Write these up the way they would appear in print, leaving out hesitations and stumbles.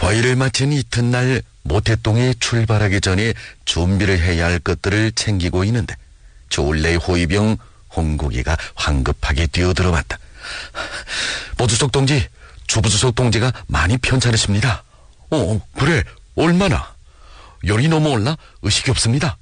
회의를 마친 이튿날 모태동에 출발하기 전에 준비를 해야 할 것들을 챙기고 있는데 조울레 호위병 홍국이가 황급하게 뛰어들어왔다. 모주석 동지, 주부주석 동지가 많이 편찮으십니다. 그래, 얼마나? 열이 너무 올라 의식이 없습니다.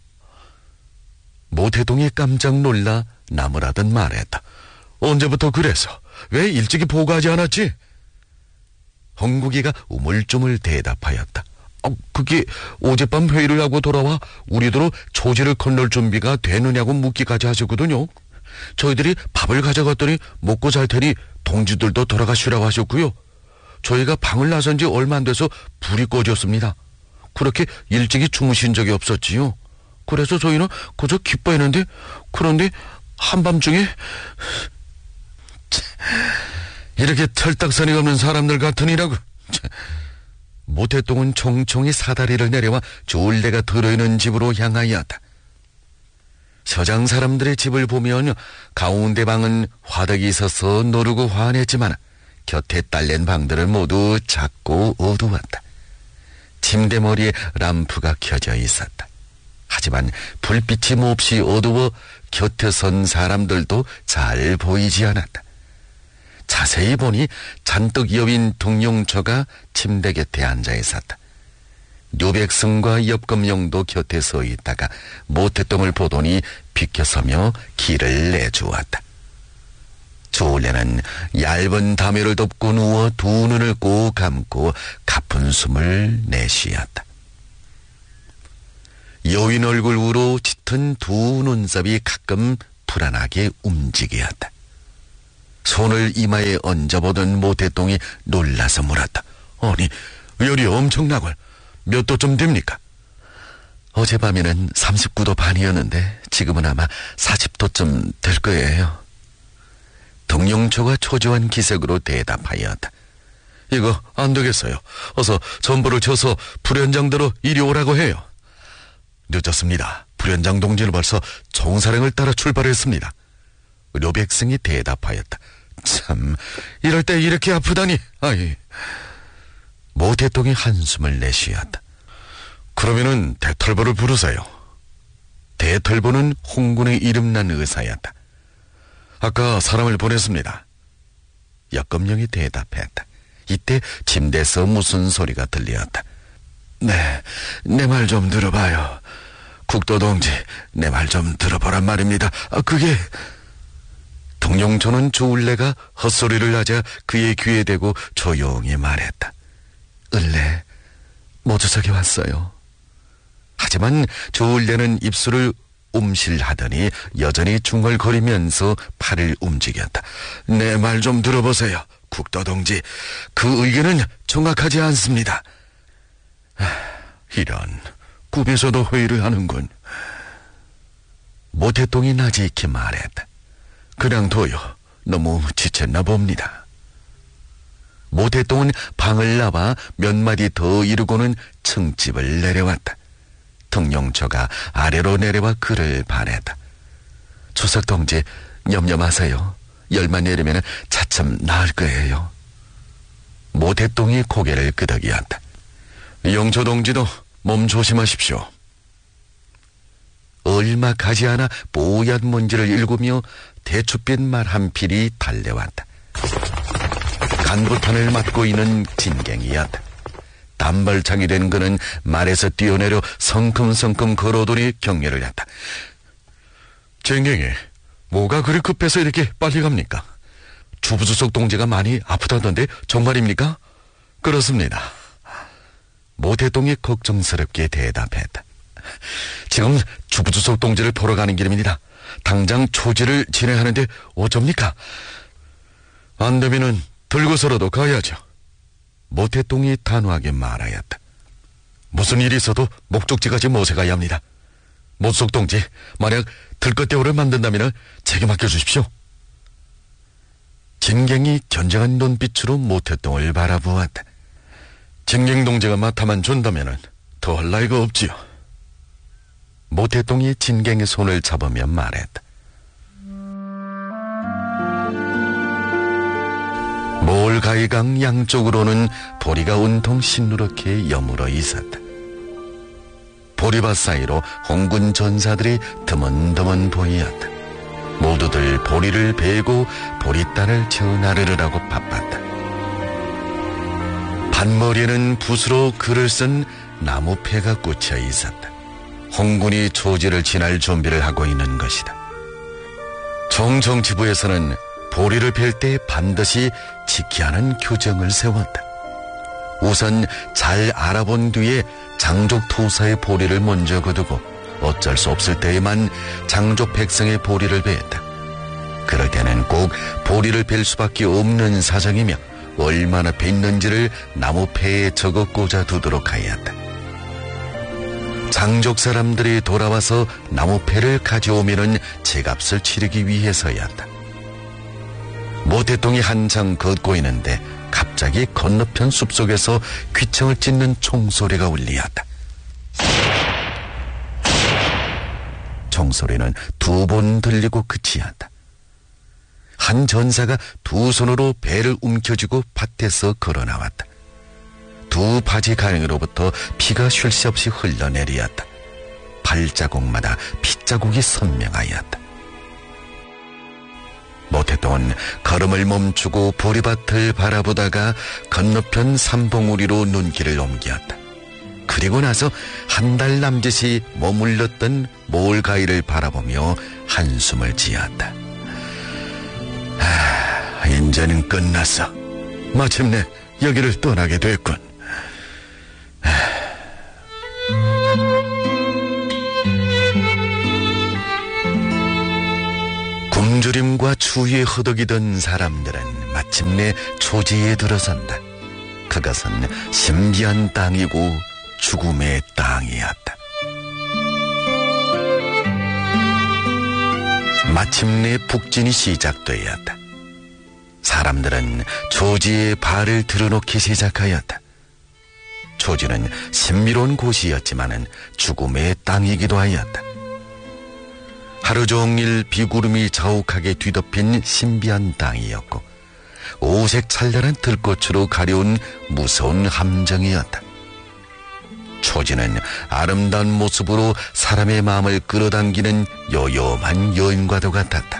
모태동이 깜짝 놀라 나무라듯 말했다. 언제부터 그래서? 왜 일찍이 보고하지 않았지? 홍국이가 우물쭈물 대답하였다. 그게 어젯밤 회의를 하고 돌아와 우리들로 초지를 건널 준비가 되느냐고 묻기까지 하셨거든요. 저희들이 밥을 가져갔더니 먹고 잘 테니 동지들도 돌아가시라고 하셨고요. 저희가 방을 나선 지 얼마 안 돼서 불이 꺼졌습니다. 그렇게 일찍이 주무신 적이 없었지요. 그래서 저희는 그저 기뻐했는데, 그런데 한밤중에 이렇게 철딱서니 없는 사람들 같으니라고. 모태똥은 총총히 사다리를 내려와 조울레가 들어있는 집으로 향하였다. 서장 사람들의 집을 보면 가운데 방은 화덕이 있어서 노르고 환했지만 곁에 딸린 방들은 모두 작고 어두웠다. 침대머리에 람프가 켜져 있었다. 하지만 불빛이 몹시 어두워 곁에 선 사람들도 잘 보이지 않았다. 자세히 보니 잔뜩 여윈 동용처가 침대 곁에 앉아 있었다. 류백승과 엽금용도 곁에 서 있다가 모태똥을 보더니 비켜서며 길을 내주었다. 조울레는 얇은 담요를 덮고 누워 두 눈을 꼭 감고 가쁜 숨을 내쉬었다. 여인 얼굴 위로 짙은 두 눈썹이 가끔 불안하게 움직였다. 손을 이마에 얹어보던 모태똥이 놀라서 물었다. 아니, 열이 엄청나걸. 몇 도쯤 됩니까? 어젯밤에는 39도 반이었는데 지금은 아마 40도쯤 될 거예요. 동용초가 초조한 기색으로 대답하였다. 이거 안 되겠어요. 어서 전부를 쳐서 불현장대로 이리 오라고 해요. 늦었습니다. 불현장 동지는 벌써 종사령을 따라 출발했습니다. 료백승이 대답하였다. 참, 이럴 때 이렇게 아프다니. 아이. 모태똥이 한숨을 내쉬었다. 그러면은 대털보를 부르세요. 대털보는 홍군의 이름난 의사였다. 아까 사람을 보냈습니다. 역검령이 대답했다. 이때 침대에서 무슨 소리가 들렸다. 네, 내 말 좀 들어봐요. 국도동지, 내 말 좀 들어보란 말입니다. 그게... 동용초는 조울레가 헛소리를 하자 그의 귀에 대고 조용히 말했다. 을래, 모주석이 왔어요. 하지만 조울레는 입술을 움실하더니 여전히 중얼거리면서 팔을 움직였다. 내 말 좀 들어보세요. 국도동지, 그 의견은 정확하지 않습니다. 이런, 꿈에서도 회의를 하는군. 모태똥이 나지익히 말했다. 그냥 둬요. 너무 지쳤나 봅니다. 모태똥은 방을 나와 몇 마디 더 이르고는 층집을 내려왔다. 동용초가 아래로 내려와 그를 바랬다. 주석동지, 염려마세요. 열만 내리면 차츰 나을 거예요. 모태똥이 고개를 끄덕이었다. 용초동지도 몸 조심하십시오. 얼마 가지 않아 뽀얀 문지를 읽으며 대추빛 말 한 필이 달려왔다. 간부탄을 맡고 있는 진갱이었다. 단발창이 된 그는 말에서 뛰어내려 성큼성큼 걸어오더니 격려를 했다. 진갱이, 뭐가 그리 급해서 이렇게 빨리 갑니까? 주부주석 동지가 많이 아프다던데 정말입니까? 그렇습니다. 모태똥이 걱정스럽게 대답했다. 지금 주부주석 동지를 보러 가는 길입니다. 당장 초지를 진행하는데 어쩝니까? 안 되면은 들고서라도 가야죠. 모태똥이 단호하게 말하였다. 무슨 일이 있어도 목적지까지 모셔가야 합니다. 모주석 동지, 만약 들것대오를 만든다면 제게 맡겨주십시오. 진갱이 견장한 눈빛으로 모태똥을 바라보았다. 진갱 동지가 맡아만 준다면 더할 나위가 없지요. 모태똥이 진갱의 손을 잡으며 말했다. 몰가이강 양쪽으로는 보리가 온통 시누렇게 여물어 있었다. 보리밭 사이로 홍군 전사들이 드문드문 보이었다. 모두들 보리를 베고 보리단을 전하르르라고 바빴다. 밭머리에는 붓으로 글을 쓴 나무패가 꽂혀 있었다. 홍군이 초지를 지날 준비를 하고 있는 것이다. 총정치부에서는 보리를 벨 때 반드시 지켜야 하는 규정을 세웠다. 우선 잘 알아본 뒤에 장족 토사의 보리를 먼저 거두고 어쩔 수 없을 때에만 장족 백성의 보리를 베었다. 그럴 때는 꼭 보리를 벨 수밖에 없는 사정이며 얼마나 뱄는지를 나무패에 적어 꽂아 두도록 하였다. 장족 사람들이 돌아와서 나무패를 가져오면은 제값을 치르기 위해서였다. 모태똥이 한창 걷고 있는데 갑자기 건너편 숲속에서 귀청을 찢는 총소리가 울리었다. 총소리는 2번 들리고 그치었다. 한 전사가 2손으로 배를 움켜쥐고 밭에서 걸어나왔다. 2 바지 가랑으로부터 피가 쉴 새 없이 흘러내리었다. 발자국마다 핏자국이 선명하였다. 모태똥은 걸음을 멈추고 보리밭을 바라보다가 건너편 삼봉우리로 눈길을 옮겼다. 그리고 나서 한 달 남짓이 머물렀던 몰가이를 바라보며 한숨을 지었다. 인제는 끝났어. 마침내 여기를 떠나게 됐군. 굶주림과 추위에 허덕이던 사람들은 마침내 초지에 들어선다. 그것은 신비한 땅이고 죽음의 땅이었다. 마침내 북진이 시작되었다. 사람들은 초지에 발을 들어놓기 시작하였다. 초지는 신비로운 곳이었지만은 죽음의 땅이기도 하였다. 하루 종일 비구름이 자욱하게 뒤덮인 신비한 땅이었고 오색 찬란한 들꽃으로 가려운 무서운 함정이었다. 초지는 아름다운 모습으로 사람의 마음을 끌어당기는 요염한 여인과도 같았다.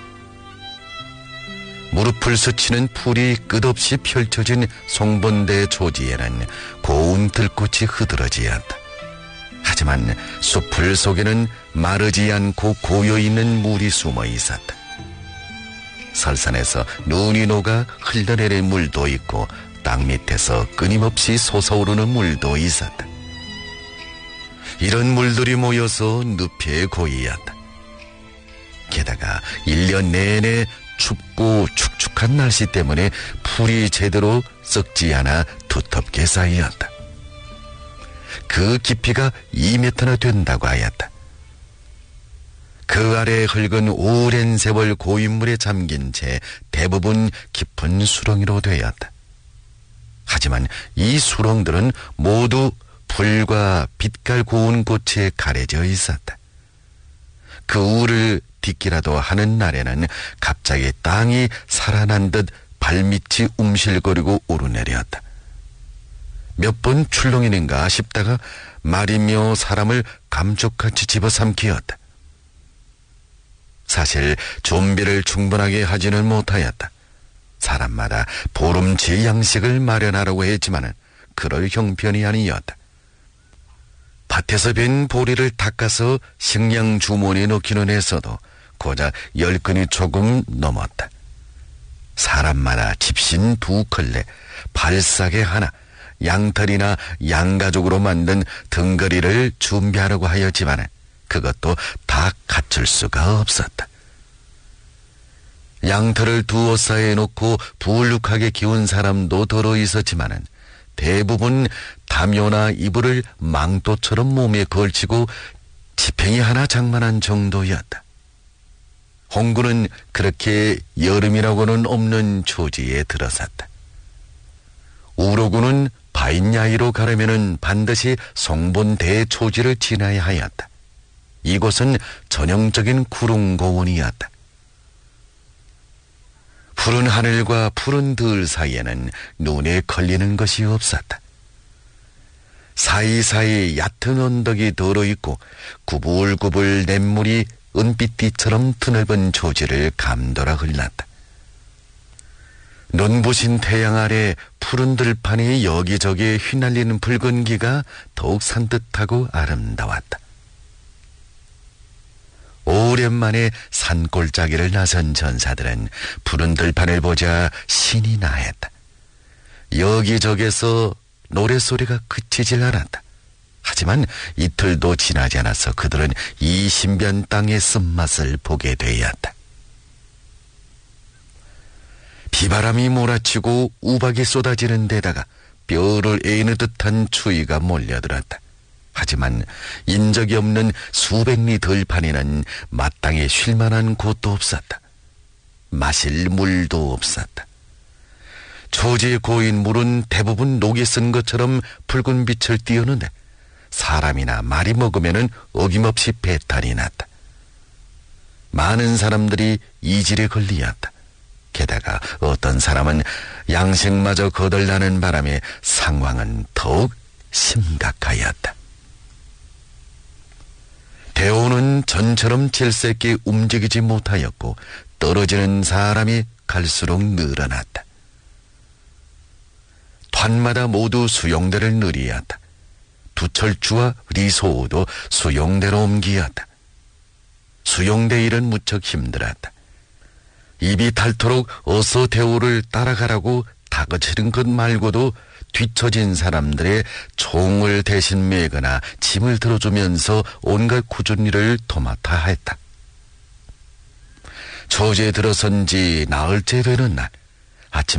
무릎을 스치는 풀이 끝없이 펼쳐진 송본대 초지에는 고운 들꽃이 흐드러지었다. 하지만 숲풀 속에는 마르지 않고 고여있는 물이 숨어 있었다. 설산에서 눈이 녹아 흘러내릴 물도 있고 땅 밑에서 끊임없이 솟아오르는 물도 있었다. 이런 물들이 모여서 늪에 고이었다. 게다가 1년 내내 춥고 축축한 날씨 때문에 풀이 제대로 썩지 않아 두텁게 쌓였다. 그 깊이가 2m나 된다고 하였다. 그 아래 흙은 오랜 세월 고인물에 잠긴 채 대부분 깊은 수렁이로 되었다. 하지만 이 수렁들은 모두 풀과 빛깔 고운 꽃에 가려져 있었다. 그 우를 딛기라도 하는 날에는 갑자기 땅이 살아난 듯 발밑이 움실거리고 오르내렸다. 몇 번 출렁이는가 싶다가 말이며 사람을 감쪽같이 집어삼키었다. 사실 준비를 충분하게 하지는 못하였다. 사람마다 보름치 양식을 마련하라고 했지만 그럴 형편이 아니었다. 밭에서 벤 보리를 닦아서 식량 주머니에 넣기는 했어도 고작 10근이 조금 넘었다. 사람마다 집신 2컬레, 발싸개 하나, 양털이나 양가죽으로 만든 등거리를 준비하려고 하였지만 그것도 다 갖출 수가 없었다. 양털을 두어 쌓아 놓고 부울룩하게 기운 사람도 더러 있었지만 대부분 담요나 이불을 망토처럼 몸에 걸치고 지팽이 하나 장만한 정도였다. 홍군은 그렇게 여름이라고는 없는 초지에 들어섰다. 우로군은 바인야이로 가려면은 반드시 송본 대초지를 지나야 하였다. 이곳은 전형적인 구릉고원이었다. 푸른 하늘과 푸른 들 사이에는 눈에 걸리는 것이 없었다. 사이사이 얕은 언덕이 들어있고 구불구불 냇물이 은빛띠처럼 드넓은 조지를 감돌아 흘렀다. 눈부신 태양 아래 푸른 들판이 여기저기 휘날리는 붉은기가 더욱 산뜻하고 아름다웠다. 오랜만에 산골짜기를 나선 전사들은 푸른 들판을 보자 신이 나했다. 여기저기서 노랫소리가 그치질 않았다. 하지만 이틀도 지나지 않아서 그들은 이 신변 땅의 쓴맛을 보게 되었다. 비바람이 몰아치고 우박이 쏟아지는 데다가 뼈를 에이는 듯한 추위가 몰려들었다. 하지만 인적이 없는 수백 리 들판에는 마땅히 쉴만한 곳도 없었다. 마실 물도 없었다. 초지에 고인 물은 대부분 녹이 쓴 것처럼 붉은 빛을 띄우는데 사람이나 말이 먹으면은 어김없이 배탈이 났다. 많은 사람들이 이질에 걸리었다. 게다가 어떤 사람은 양식마저 거덜나는 바람에 상황은 더욱 심각하였다. 대오는 전처럼 질색게 움직이지 못하였고 떨어지는 사람이 갈수록 늘어났다. 团마다 모두 수용대를 늘이었다. 두철주와 리소우도 수용대로 옮기었다. 수용대 일은 무척 힘들었다. 입이 닳도록 어서 대오를 따라가라고 다그치는 것 말고도 뒤처진 사람들의 총을 대신 메거나 짐을 들어주면서 온갖 굳은 일을 도맡아 했다. 초지에 들어선 지 나흘째 되는 날 아침